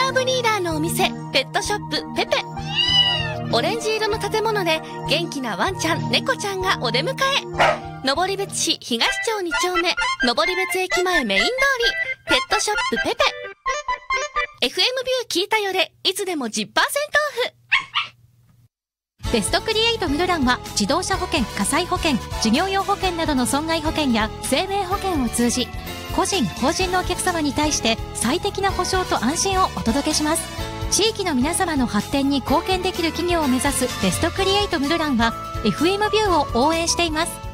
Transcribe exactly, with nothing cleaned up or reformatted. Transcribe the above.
ラブリーダーのお店、ペットショップペペ。オレンジ色の建物で元気なワンちゃん、猫ちゃんがお出迎え。登別市東町に丁目、登別駅前メイン通り、ペットショップペペ。エフエム ビュー聞いたよでいつでも じゅっパーセント オフ。 ベストクリエイト室蘭は自動車保険、火災保険、事業用保険などの損害保険や生命保険を通じ、個人、法人のお客様に対して最適な保証と安心をお届けします。地域の皆様の発展に貢献できる企業を目指すベストクリエイト室蘭は エフエム ビューを応援しています。